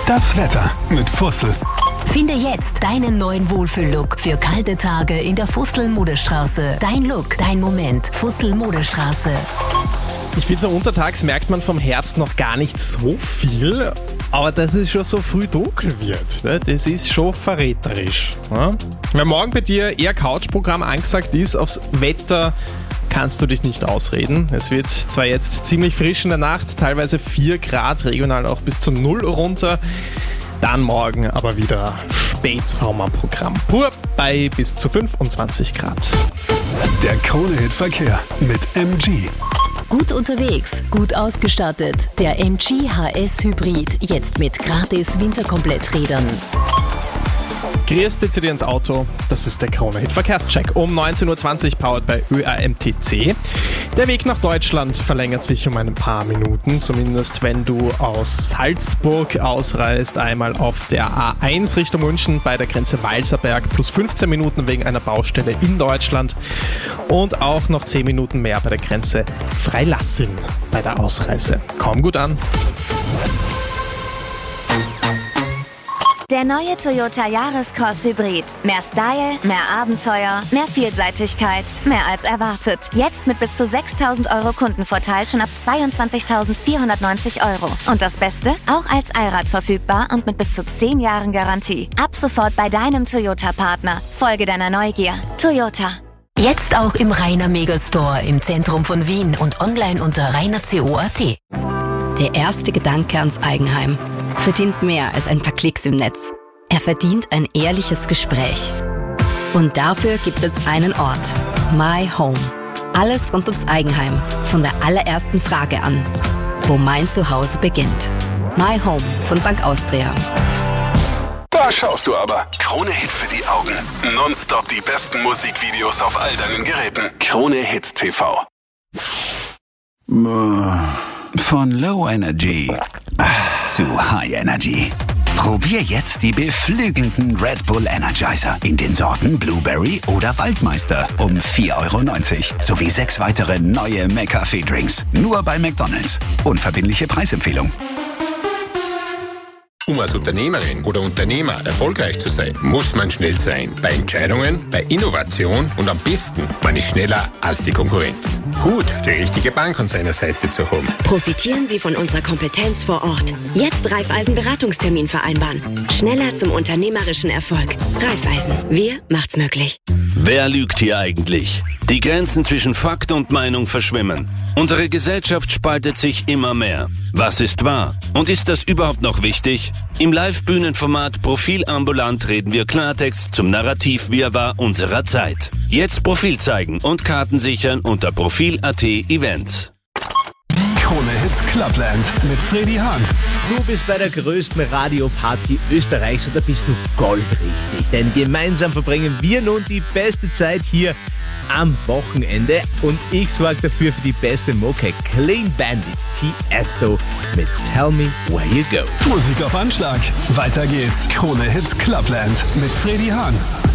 Das Wetter mit Fussel. Finde jetzt deinen neuen Wohlfühl-Look für kalte Tage in der Fussel-Modestraße. Dein Look, dein Moment. Fussel-Modestraße. Ich finde, so untertags merkt man vom Herbst noch gar nicht so viel, aber dass es schon so früh dunkel wird, das ist schon verräterisch. Wenn morgen bei dir eher Couchprogramm angesagt ist, aufs Wetter kannst du dich nicht ausreden. Es wird zwar jetzt ziemlich frisch in der Nacht, teilweise 4 Grad, regional auch bis zu 0 runter. Dann morgen aber wieder Spätsommerprogramm. Pur bei bis zu 25 Grad. Der Krone-Hit-Verkehr mit MG. Gut unterwegs, gut ausgestattet. Der MG HS Hybrid, jetzt mit gratis Winterkompletträdern. Grüß dich zu dir ins Auto, das ist der Krone-Hit-Verkehrscheck um 19.20 Uhr, powered bei ÖAMTC. Der Weg nach Deutschland verlängert sich um ein paar Minuten, zumindest wenn du aus Salzburg ausreist, einmal auf der A1 Richtung München bei der Grenze Walserberg, plus 15 Minuten wegen einer Baustelle in Deutschland und auch noch 10 Minuten mehr bei der Grenze Freilassing bei der Ausreise. Komm gut an. Der neue Toyota Yaris-Cross Hybrid. Mehr Style, mehr Abenteuer, mehr Vielseitigkeit, mehr als erwartet. Jetzt mit bis zu 6.000 Euro Kundenvorteil schon ab 22.490 Euro. Und das Beste? Auch als Allrad verfügbar und mit bis zu 10 Jahren Garantie. Ab sofort bei deinem Toyota-Partner. Folge deiner Neugier. Toyota. Jetzt auch im Rainer Megastore im Zentrum von Wien und online unter rainerco.at. Der erste Gedanke ans Eigenheim verdient mehr als ein paar Klicks im Netz. Er verdient ein ehrliches Gespräch. Und dafür gibt's jetzt einen Ort. My Home. Alles rund ums Eigenheim. Von der allerersten Frage an. Wo mein Zuhause beginnt. My Home von Bank Austria. Da schaust du aber. Krone-Hit für die Augen. Nonstop die besten Musikvideos auf all deinen Geräten. Krone-Hit TV. Von Low Energy zu High Energy. Probier jetzt die beflügelnden Red Bull Energizer in den Sorten Blueberry oder Waldmeister um 4,90 € sowie 6 weitere neue McCafé-Drinks. Nur bei McDonald's. Unverbindliche Preisempfehlung. Um als Unternehmerin oder Unternehmer erfolgreich zu sein, muss man schnell sein. Bei Entscheidungen, bei Innovation und am besten, man ist schneller als die Konkurrenz. Gut, die richtige Bank an seiner Seite zu haben. Profitieren Sie von unserer Kompetenz vor Ort. Jetzt Raiffeisen Beratungstermin vereinbaren. Schneller zum unternehmerischen Erfolg. Raiffeisen, wir macht's möglich. Wer lügt hier eigentlich? Die Grenzen zwischen Fakt und Meinung verschwimmen. Unsere Gesellschaft spaltet sich immer mehr. Was ist wahr? Und ist das überhaupt noch wichtig? Im Live-Bühnenformat Profil ambulant reden wir Klartext zum Narrativ-Wirrwarr unserer Zeit. Jetzt Profil zeigen und Karten sichern unter Profil.at Events. Krone-Hit Clubland mit Freddy Hahn. Du bist bei der größten Radioparty Österreichs und da bist du goldrichtig. Denn gemeinsam verbringen wir nun die beste Zeit hier am Wochenende und ich sorge dafür für die beste Mucke. Clean Bandit, Tiesto mit Tell Me Where You Go. Musik auf Anschlag. Weiter geht's. Krone-Hit Clubland mit Freddy Hahn.